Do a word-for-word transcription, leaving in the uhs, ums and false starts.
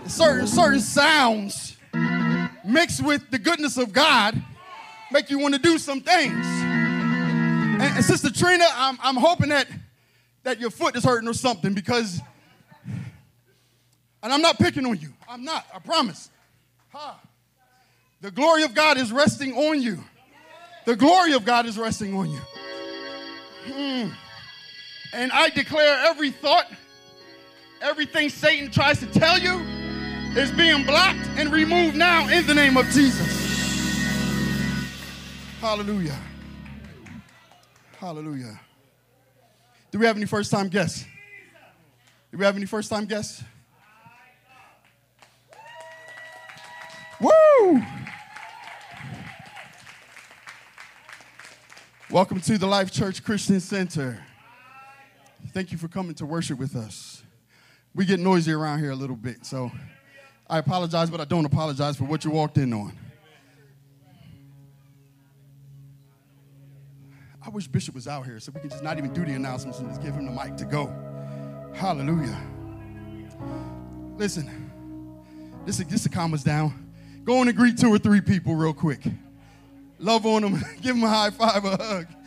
certain certain sounds mixed with the goodness of God make you want to do some things. And, and Sister Trina, I'm, I'm hoping that, that your foot is hurting or something because, and I'm not picking on you. I'm not, I promise. Ha. The glory of God is resting on you. The glory of God is resting on you. Hmm. And I declare every thought, everything Satan tries to tell you is being blocked and removed now in the name of Jesus. Hallelujah. Hallelujah. Do we have any first-time guests? Do we have any first-time guests? Woo! Welcome to the Life Church Christian Center. Thank you for coming to worship with us. We get noisy around here a little bit, so I apologize, but I don't apologize for what you walked in on. I wish Bishop was out here so we could just not even do the announcements and just give him the mic to go. Hallelujah. Listen, this is to calm us down. Go on and greet two or three people real quick. Love on them. Give them a high five, a hug.